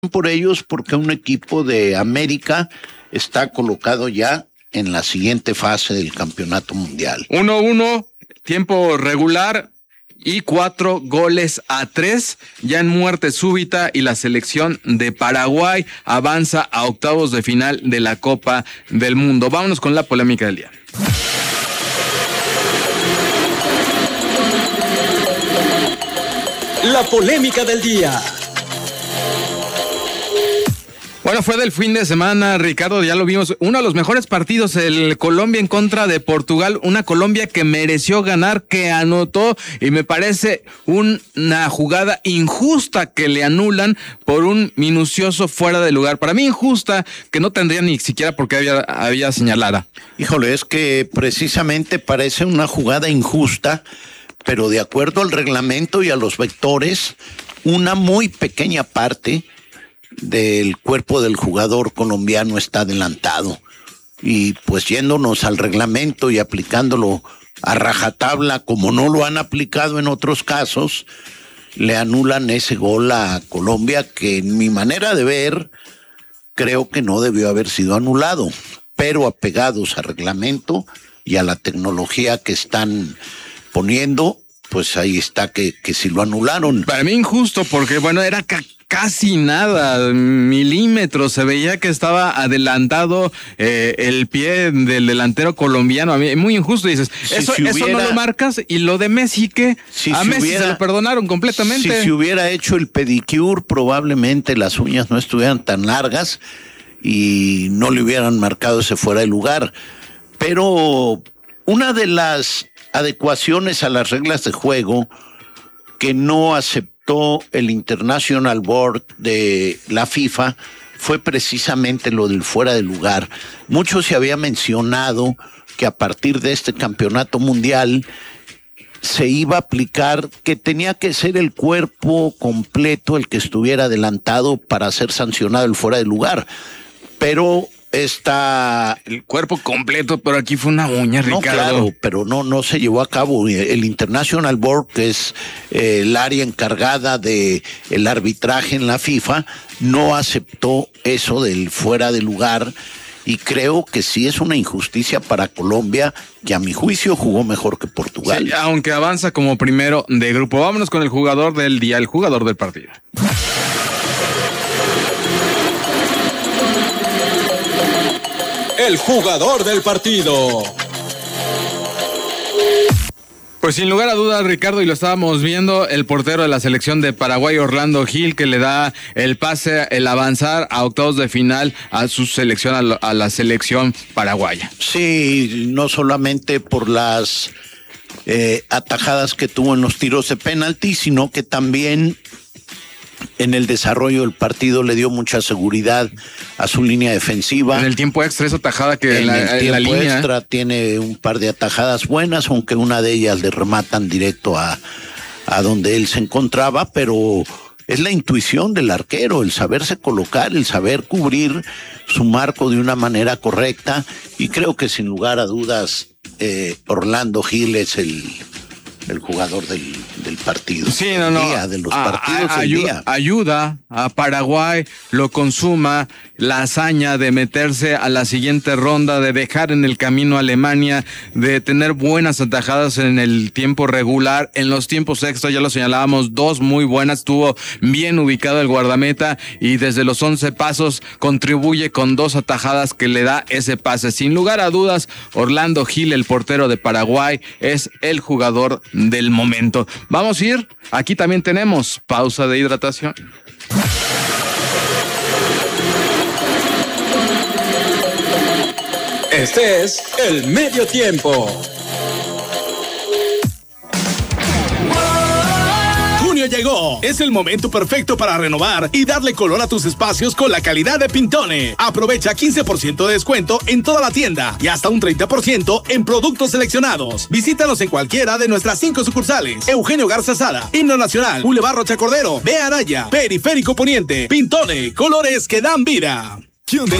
por ellos porque un equipo de América está colocado ya en la siguiente fase del campeonato mundial. 1-1, tiempo regular y 4-3, ya en muerte súbita, y la selección de Paraguay avanza a octavos de final de la Copa del Mundo. Vámonos con la polémica del día. La polémica del día. Bueno, fue del fin de semana, Ricardo, ya lo vimos, uno de los mejores partidos, el Colombia en contra de Portugal, una Colombia que mereció ganar, que anotó, y me parece una jugada injusta que le anulan por un minucioso fuera de lugar. Para mí injusta, que no tendría ni siquiera por qué había señalada. Híjole, es que precisamente parece una jugada injusta, pero de acuerdo al reglamento y a los vectores, una muy pequeña parte del cuerpo del jugador colombiano está adelantado, y pues yéndonos al reglamento y aplicándolo a rajatabla como no lo han aplicado en otros casos, le anulan ese gol a Colombia, que en mi manera de ver creo que no debió haber sido anulado, pero apegados al reglamento y a la tecnología que están poniendo, pues ahí está que sí lo anularon. Para mí injusto, porque bueno, era casi nada, milímetros, se veía que estaba adelantado el pie del delantero colombiano. A mí muy injusto, dices, eso no lo marcas. Y lo de Messi, que a Messi se lo perdonaron completamente. Si se hubiera hecho el pedicure, probablemente las uñas no estuvieran tan largas y no le hubieran marcado ese fuera de lugar. Pero una de las adecuaciones a las reglas de juego que no aceptó el International Board de la FIFA fue precisamente lo del fuera de lugar. Mucho se había mencionado que a partir de este campeonato mundial se iba a aplicar que tenía que ser el cuerpo completo el que estuviera adelantado para ser sancionado el fuera de lugar, pero el cuerpo completo, pero aquí fue una uña, Ricardo. No, claro, pero no se llevó a cabo. El International Board, que es el área encargada de el arbitraje en la FIFA, no aceptó eso del fuera de lugar, y creo que sí es una injusticia para Colombia, que a mi juicio jugó mejor que Portugal. Sí, aunque avanza como primero de grupo. Vámonos con el jugador del día, el jugador del partido. El jugador del partido. Pues sin lugar a dudas, Ricardo, y lo estábamos viendo, el portero de la selección de Paraguay, Orlando Gil, que le da el pase, el avanzar a octavos de final a su selección, a la selección paraguaya. Sí, no solamente por las atajadas que tuvo en los tiros de penalti, sino que también en el desarrollo del partido le dio mucha seguridad a su línea defensiva. En el tiempo extra, esa tajada que en el tiempo línea extra tiene un par de atajadas buenas, aunque una de ellas le rematan directo a donde él se encontraba, pero es la intuición del arquero, el saberse colocar, el saber cubrir su marco de una manera correcta, y creo que sin lugar a dudas Orlando Gil es el jugador del partido. Sí, día, de los partidos del día. Ayuda a Paraguay, lo consuma, la hazaña de meterse a la siguiente ronda, de dejar en el camino a Alemania, de tener buenas atajadas en el tiempo regular, en los tiempos extra, ya lo señalábamos, 2 muy buenas, estuvo bien ubicado el guardameta, y desde los 11 pasos contribuye con 2 atajadas que le da ese pase. Sin lugar a dudas, Orlando Gil, el portero de Paraguay, es el jugador del momento. Vamos a ir, aquí también tenemos pausa de hidratación. Este es el medio tiempo. Junio llegó. Es el momento perfecto para renovar y darle color a tus espacios con la calidad de Pintone. Aprovecha 15% de descuento en toda la tienda y hasta un 30% en productos seleccionados. Visítanos en cualquiera de nuestras 5 sucursales: Eugenio Garza Sada, Himno Nacional, Boulevard Rocha Cordero, Vea Araya, Periférico Poniente. Pintone, colores que dan vida. Hyundai